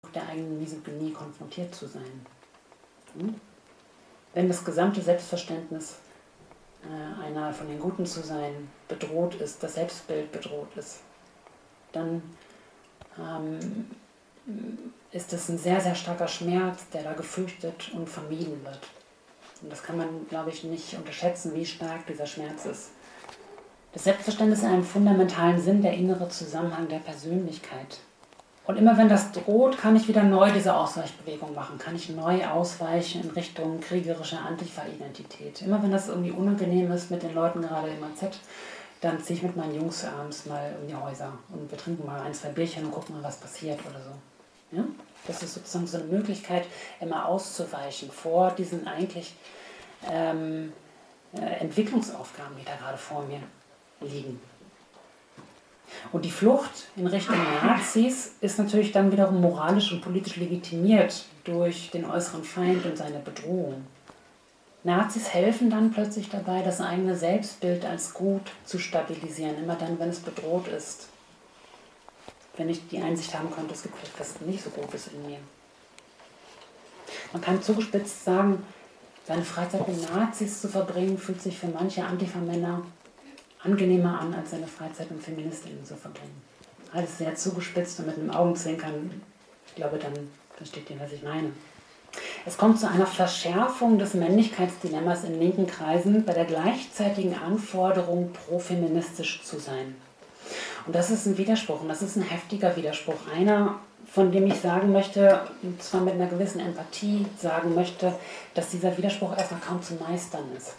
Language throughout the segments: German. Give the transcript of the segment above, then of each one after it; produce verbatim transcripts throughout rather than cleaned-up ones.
der eigenen Misogynie konfrontiert zu sein. Hm? Wenn das gesamte Selbstverständnis äh, einer von den Guten zu sein bedroht ist, das Selbstbild bedroht ist, dann ähm, ist es ein sehr, sehr starker Schmerz, der da gefürchtet und vermieden wird. Und das kann man, glaube ich, nicht unterschätzen, wie stark dieser Schmerz ist. Das Selbstverständnis ist in einem fundamentalen Sinn der innere Zusammenhang der Persönlichkeit. Und immer wenn das droht, kann ich wieder neu diese Ausweichbewegung machen, kann ich neu ausweichen in Richtung kriegerischer Antifa-Identität. Immer wenn das irgendwie unangenehm ist mit den Leuten gerade im A Z, dann ziehe ich mit meinen Jungs abends mal um die Häuser und wir trinken mal ein, zwei Bierchen und gucken mal, was passiert oder so. Ja? Das ist sozusagen so eine Möglichkeit, immer auszuweichen vor diesen eigentlich ähm, äh, Entwicklungsaufgaben, die da gerade vor mir liegen. Und die Flucht in Richtung Nazis ist natürlich dann wiederum moralisch und politisch legitimiert durch den äußeren Feind und seine Bedrohung. Nazis helfen dann plötzlich dabei, das eigene Selbstbild als gut zu stabilisieren, immer dann, wenn es bedroht ist. Wenn ich die Einsicht haben könnte, es gibt etwas nicht so Gutes in mir. Man kann zugespitzt sagen, seine Freizeit mit Nazis zu verbringen, fühlt sich für manche Antifa-Männer angenehmer an, als seine Freizeit mit Feministinnen zu verbringen. Alles sehr zugespitzt und mit einem Augenzwinkern. Ich glaube, dann versteht ihr, was ich meine. Es kommt zu einer Verschärfung des Männlichkeitsdilemmas in linken Kreisen bei der gleichzeitigen Anforderung, profeministisch zu sein. Und das ist ein Widerspruch, und das ist ein heftiger Widerspruch. Einer, von dem ich sagen möchte, und zwar mit einer gewissen Empathie sagen möchte, dass dieser Widerspruch erstmal kaum zu meistern ist.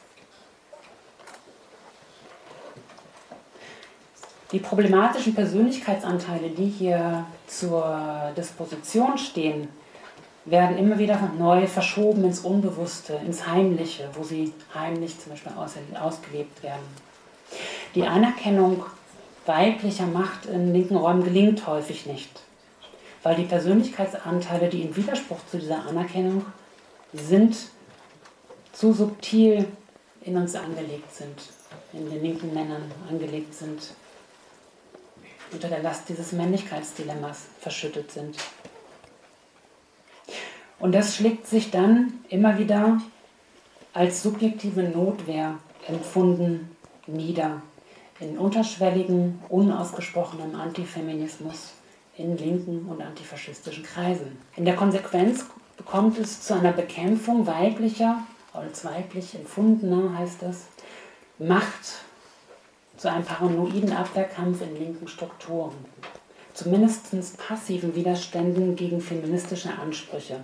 Die problematischen Persönlichkeitsanteile, die hier zur Disposition stehen, werden immer wieder neu verschoben ins Unbewusste, ins Heimliche, wo sie heimlich zum Beispiel ausgelebt werden. Die Anerkennung weiblicher Macht in linken Räumen gelingt häufig nicht, weil die Persönlichkeitsanteile, die im Widerspruch zu dieser Anerkennung sind, zu subtil in uns angelegt sind, in den linken Männern angelegt sind, unter der Last dieses Männlichkeitsdilemmas verschüttet sind. Und das schlägt sich dann immer wieder als subjektive Notwehr empfunden nieder, in unterschwelligen, unausgesprochenem Antifeminismus in linken und antifaschistischen Kreisen. In der Konsequenz kommt es zu einer Bekämpfung weiblicher, als weiblich empfundener, heißt das, Macht, zu einem paranoiden Abwehrkampf in linken Strukturen, zumindest passiven Widerständen gegen feministische Ansprüche.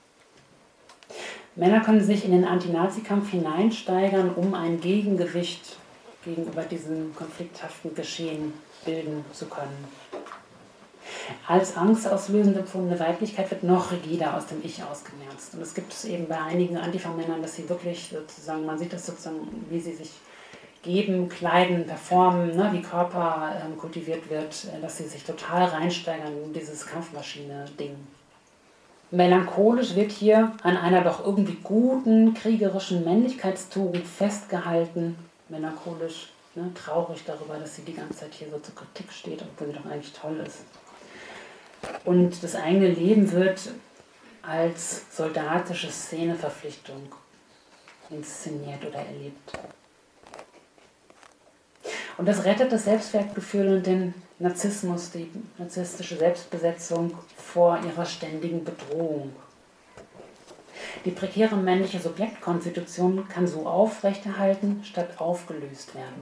Männer können sich in den Anti-Nazi-Kampf hineinsteigern, um ein Gegengewicht gegenüber diesem konflikthaften Geschehen bilden zu können. Als angstauslösend empfundene Weiblichkeit wird noch rigider aus dem Ich ausgemerzt. Und es gibt es eben bei einigen Antifa-Männern, dass sie wirklich sozusagen, man sieht das sozusagen, wie sie sich geben, kleiden, performen, ne, wie Körper ähm, kultiviert wird, äh, dass sie sich total reinsteigern in dieses Kampfmaschine-Ding. Melancholisch wird hier an einer doch irgendwie guten, kriegerischen Männlichkeitstugend festgehalten. Melancholisch, ne, traurig darüber, dass sie die ganze Zeit hier so zur Kritik steht, obwohl sie doch eigentlich toll ist. Und das eigene Leben wird als soldatische Szeneverpflichtung inszeniert oder erlebt. Und das rettet das Selbstwertgefühl und den Narzissmus, die narzisstische Selbstbesetzung vor ihrer ständigen Bedrohung. Die prekäre männliche Subjektkonstitution kann so aufrechterhalten, statt aufgelöst werden.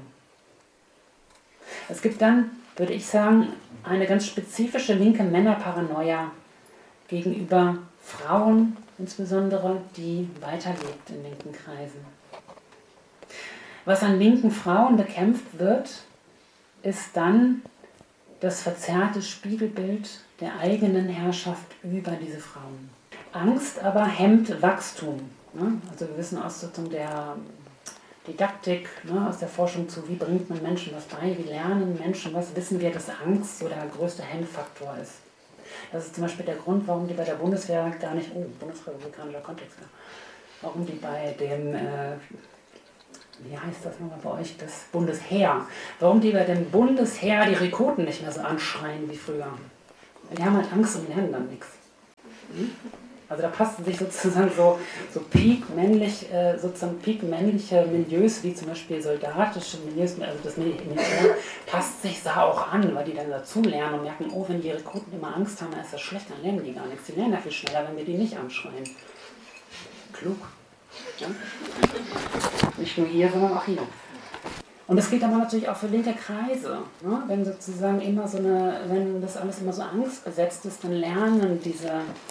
Es gibt dann, würde ich sagen, eine ganz spezifische linke Männerparanoia gegenüber Frauen, insbesondere, die weiterlebt in linken Kreisen. Was an linken Frauen bekämpft wird, ist dann das verzerrte Spiegelbild der eigenen Herrschaft über diese Frauen. Angst aber hemmt Wachstum. Ne? Also wir wissen aus der Didaktik, ne, aus der Forschung zu, wie bringt man Menschen was bei, wie lernen Menschen was, wissen wir, dass Angst so der größte Hemmfaktor ist. Das ist zum Beispiel der Grund, warum die bei der Bundeswehr gar nicht, oh, bundesrepublikanischer Kontext, warum die bei dem, äh, wie heißt das nochmal bei euch, das Bundesheer, warum die bei dem Bundesheer die Rekruten nicht mehr so anschreien wie früher. Die haben halt Angst und lernen dann nichts. Also da passen sich sozusagen so, so peak-männlich, äh, sozusagen peak-männliche Milieus, wie zum Beispiel soldatische Milieus, also das Militär, passt sich da auch an, weil die dann dazu lernen und merken, oh, wenn die Rekruten immer Angst haben, dann ist das schlecht, dann lernen die gar nichts. Die lernen ja viel schneller, wenn wir die nicht anschreien. Klug. Ja? Nicht nur hier, sondern auch hier. Und das gilt aber natürlich auch für linke Kreise. Ne? Wenn sozusagen immer so eine, wenn das alles immer so angstbesetzt ist, dann lernen diese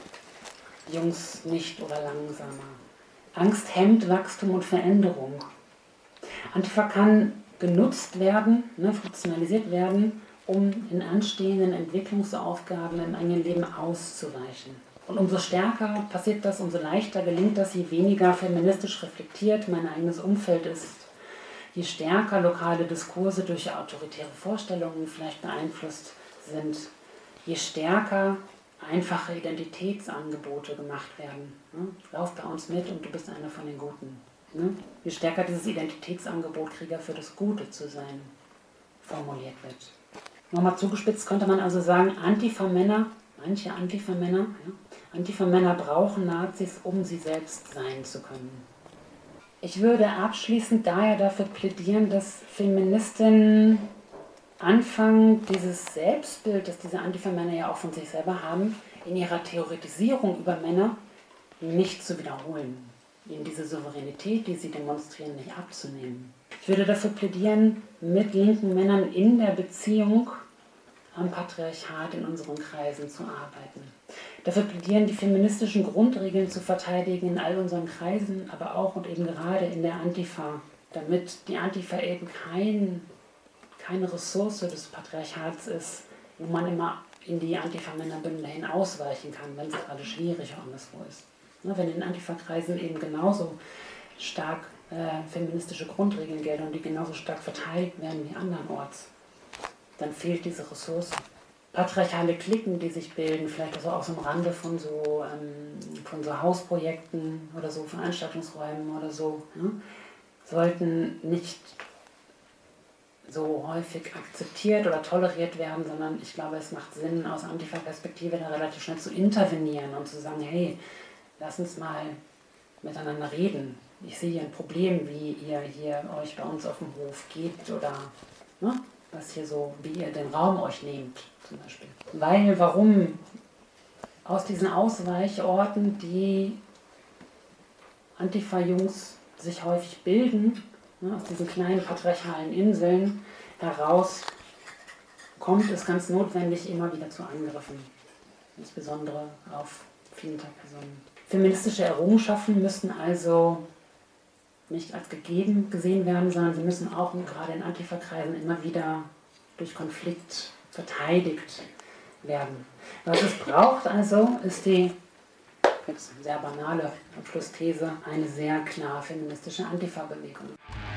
Jungs nicht oder langsamer. Angst hemmt Wachstum und Veränderung. Antifa kann genutzt werden, ne, funktionalisiert werden, um in anstehenden Entwicklungsaufgaben im eigenen Leben auszuweichen. Und umso stärker passiert das, umso leichter gelingt das, je weniger feministisch reflektiert mein eigenes Umfeld ist, je stärker lokale Diskurse durch autoritäre Vorstellungen vielleicht beeinflusst sind, je stärker einfache Identitätsangebote gemacht werden. Ne? Lauf bei uns mit und du bist einer von den Guten. Ne? Je stärker dieses Identitätsangebot, Krieger für das Gute zu sein, formuliert wird. Nochmal zugespitzt könnte man also sagen, Antifa-Männer, manche Antifa-Männer, ja, Antifa-Männer brauchen Nazis, um sie selbst sein zu können. Ich würde abschließend daher dafür plädieren, dass Feministinnen anfangen, dieses Selbstbild, das diese Antifa-Männer ja auch von sich selber haben, in ihrer Theoretisierung über Männer nicht zu wiederholen. Ihnen diese Souveränität, die sie demonstrieren, nicht abzunehmen. Ich würde dafür plädieren, mit linken Männern in der Beziehung am Patriarchat in unseren Kreisen zu arbeiten. Dafür plädieren, die feministischen Grundregeln zu verteidigen in all unseren Kreisen, aber auch und eben gerade in der Antifa, damit die Antifa eben kein keine Ressource des Patriarchats ist, wo man immer in die Antifa-Männerbünde hin ausweichen kann, wenn es gerade schwierig oder anderswo ist. Ne, wenn in Antifa-Kreisen eben genauso stark äh, feministische Grundregeln gelten und die genauso stark verteidigt werden wie andernorts, dann fehlt diese Ressource. Patriarchale Klicken, die sich bilden, vielleicht also auch so am Rande von so, ähm, von so Hausprojekten oder so, Veranstaltungsräumen oder so, ne, sollten nicht so häufig akzeptiert oder toleriert werden, sondern ich glaube, es macht Sinn, aus Antifa-Perspektive da relativ schnell zu intervenieren und zu sagen, hey, lass uns mal miteinander reden. Ich sehe hier ein Problem, wie ihr hier euch bei uns auf dem Hof gebt oder ne, was hier so, wie ihr den Raum euch nehmt, zum Beispiel. Weil, warum aus diesen Ausweichorten, die Antifa-Jungs sich häufig bilden, aus diesen kleinen patriarchalen Inseln heraus kommt es ganz notwendig immer wieder zu Angriffen, insbesondere auf Flinterpersonen. Feministische Errungenschaften müssen also nicht als gegeben gesehen werden, sondern sie müssen auch gerade in Antifa-Kreisen immer wieder durch Konflikt verteidigt werden. Was es braucht also, ist die jetzt sehr banale Abschlussthese, eine sehr klar feministische Antifa-Bewegung.